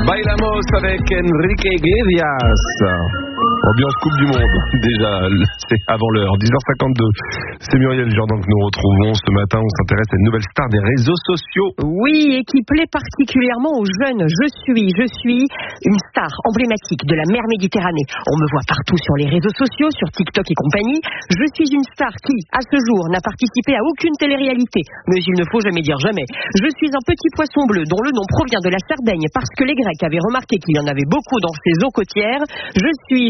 Bailamos avec Enrique Iglesias. Ambiance Coupe du Monde, déjà, c'est avant l'heure, 10h52. C'est Muriel Jourdan que nous retrouvons ce matin. On s'intéresse à une nouvelle star des réseaux sociaux. Oui, et qui plaît particulièrement aux jeunes. Je suis une star emblématique de la mer Méditerranée. On me voit partout sur les réseaux sociaux, sur TikTok et compagnie. Je suis une star qui, à ce jour, n'a participé à aucune télé-réalité. Mais il ne faut jamais dire jamais. Je suis un petit poisson bleu dont le nom provient de la Sardaigne parce que les Grecs avaient remarqué qu'il y en avait beaucoup dans ces eaux côtières. Je suis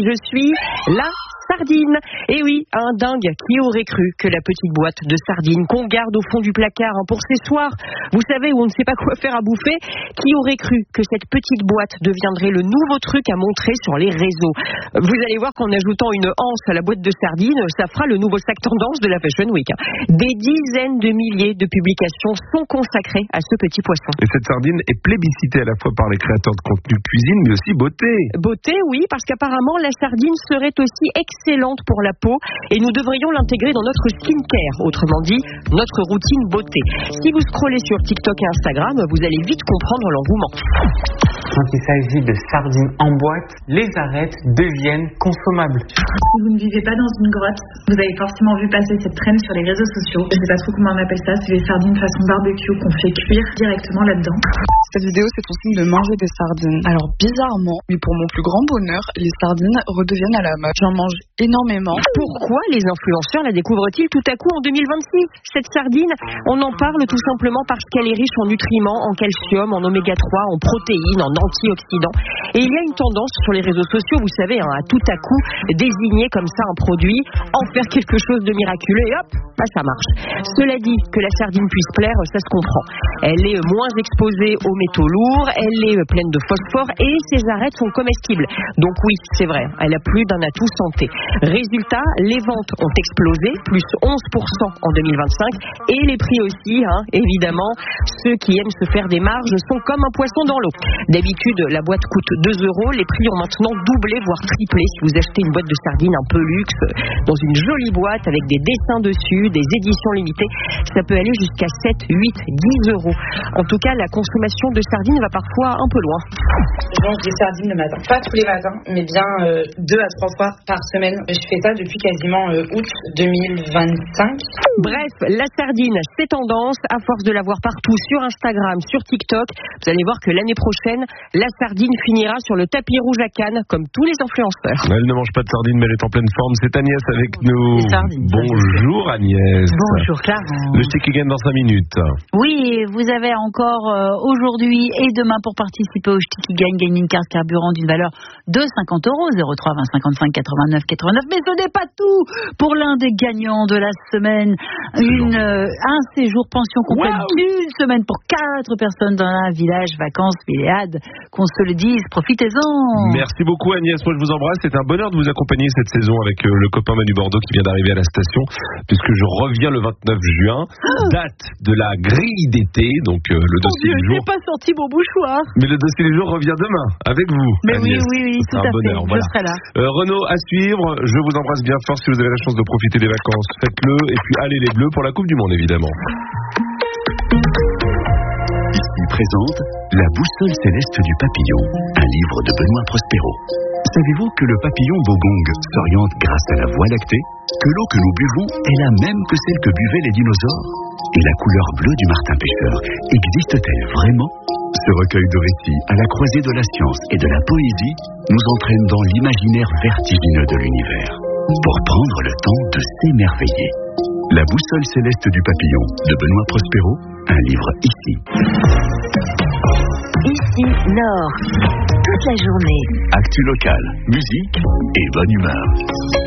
la sardine. Et oui, un dingue qui aurait cru que la petite boîte de sardines qu'on garde au fond du placard pour ces soirs, vous savez, où on ne sait pas quoi faire à bouffer, qui aurait cru que cette petite boîte deviendrait le nouveau truc à montrer sur les réseaux. Vous allez voir qu'en ajoutant une anse à la boîte de sardines, ça fera le nouveau sac tendance de la Fashion Week. Des dizaines de milliers de publications sont consacrées à ce petit poisson. Et cette sardine est plébiscitée à la fois par les créateurs de contenu cuisine, mais aussi beauté. Beauté, oui, parce qu'apparemment la sardine serait aussi excellente pour la peau et nous devrions l'intégrer dans notre skincare, autrement dit, notre routine beauté. Si vous scrollez sur TikTok et Instagram, vous allez vite comprendre l'engouement. Quand il s'agit de sardines en boîte, les arêtes deviennent consommables. Si vous ne vivez pas dans une grotte, vous avez forcément vu passer cette traîne sur les réseaux sociaux. Je ne sais pas trop comment on appelle ça, c'est les sardines façon barbecue qu'on fait cuire directement là-dedans. Cette vidéo, c'est ton signe de manger des sardines. Alors bizarrement, mais pour mon plus grand bonheur, les sardines redeviennent à la mode. J'en mange énormément. Pourquoi les influenceurs la découvrent-ils tout à coup en 2026 ? Cette sardine, on en parle tout simplement parce qu'elle est riche en nutriments, en calcium, en oméga 3, en protéines, en antioxydants. Et il y a une tendance sur les réseaux sociaux, vous savez, à tout à coup désigner comme ça un produit, en faire quelque chose de miraculeux et hop, ça marche. Cela dit, que la sardine puisse plaire, ça se comprend. Elle est moins exposée aux métaux lourds, elle est pleine de phosphore et ses arêtes sont comestibles. Donc oui, c'est vrai, elle a plus d'un atout santé. Résultat, les ventes ont explosé, plus 11% en 2025 et les prix aussi, évidemment. Ceux qui aiment se faire des marges sont comme un poisson dans l'eau. D'habitude, la boîte coûte 2 €, les prix ont maintenant doublé, voire triplé. Si vous achetez une boîte de sardines un peu luxe, dans une jolie boîte avec des dessins dessus, des éditions limitées, ça peut aller jusqu'à 7, 8, 10 €. En tout cas, la consommation de sardines va parfois un peu loin. Je mange des sardines le matin. Pas tous les matins, mais bien 2 à 3 fois par semaine. Je fais ça depuis quasiment août 2025. Bref, la sardine, c'est tendance. À force de la voir partout sur Instagram, sur TikTok, vous allez voir que l'année prochaine, la sardine finira sur le tapis rouge à Cannes, comme tous les influenceurs. Elle ne mange pas de sardine, mais elle est en pleine forme. C'est Agnès avec nous. Sardines, bonjour Agnès. Bonjour Clara. Le Sticky Gain dans 5 minutes. Oui, vous avez encore aujourd'hui et demain pour participer au Sticky Gain, gagner une carte carburant d'une valeur de 50 €, 03 20 55 89 89. Mais ce n'est pas tout pour l'un des gagnants de la semaine. Un séjour pension complète d'une semaine pour 4 personnes dans un village vacances Villéade. Qu'on se le dise, profitez-en. Merci beaucoup Agnès, moi je vous embrasse. C'est un bonheur de vous accompagner cette saison avec le copain Manu Bordeaux qui vient d'arriver à la station, puisque je reviens le 29 juin, date de la grille d'été, donc le dossier du jour. Je n'ai pas sorti mon bouchoir. Mais le dossier du jour revient demain avec vous. Mais Agnès. oui, tout à bonheur, fait. voilà. Je serai là. Renaud, à suivre. Je vous embrasse bien fort. Si vous avez la chance de profiter des vacances, faites-le. Et puis allez les Bleus pour la Coupe du Monde, évidemment. Ici présente La boussole céleste du papillon, un livre de Benoît Prospero. Savez-vous que le papillon Bogong s'oriente grâce à la voie lactée? Que l'eau que nous buvons est la même que celle que buvaient les dinosaures? Et la couleur bleue du martin pêcheur existe-t-elle vraiment? Ce recueil de récits à la croisée de la science et de la poésie nous entraîne dans l'imaginaire vertigineux de l'univers pour prendre le temps de s'émerveiller. La boussole céleste du papillon de Benoît Prospero, un livre ici. Ici Nord, toute la journée. Actu locale, musique et bonne humeur.